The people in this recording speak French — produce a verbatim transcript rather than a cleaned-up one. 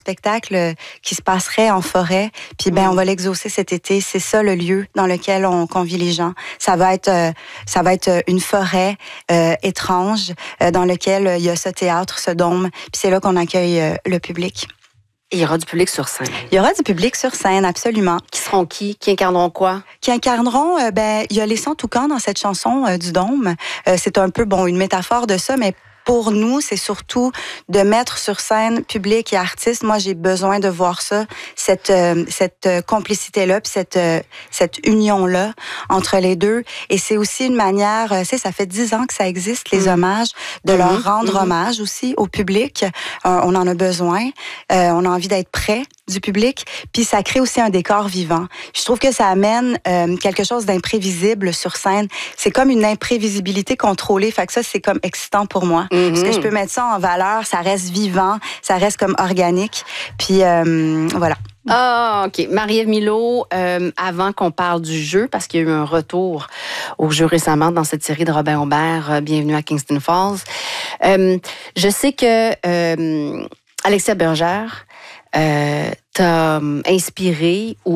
spectacle qui se passerait en forêt, puis ben on va l'exaucer cet été. C'est ça le lieu dans lequel on convie les gens. Ça va être, euh, ça va être une forêt euh, étrange euh, dans lequel euh, il y a ce théâtre, ce dôme, puis c'est là qu'on accueille euh, le public. Et il y aura du public sur scène. Il y aura du public sur scène, absolument. Qui seront qui? Qui incarneront quoi? Qui incarneront, euh, ben il y a les Cent Toucans dans cette chanson euh, du dôme. Euh, c'est un peu bon une métaphore de ça, mais pour nous, c'est surtout de mettre sur scène public et artistes. Moi, j'ai besoin de voir ça, cette euh, cette complicité-là, puis cette euh, cette union-là entre les deux. Et c'est aussi une manière, tu sais, ça fait dix ans que ça existe, les mmh. hommages, de mmh. leur rendre mmh. hommage aussi au public. Euh, on en a besoin. Euh, on a envie d'être près du public. Puis ça crée aussi un décor vivant. Je trouve que ça amène euh, quelque chose d'imprévisible sur scène. C'est comme une imprévisibilité contrôlée. Fait que ça, c'est comme excitant pour moi. Mm-hmm. Parce que je peux mettre ça en valeur. Ça reste vivant. Ça reste comme organique. Puis euh, voilà. Ah, OK. Marie-Ève Milot, euh, avant qu'on parle du jeu, parce qu'il y a eu un retour au jeu récemment dans cette série de Robin Aubert, euh, Bienvenue à Kingston Falls. Euh, je sais que euh, Alexia Bergère euh, t'a inspiré ou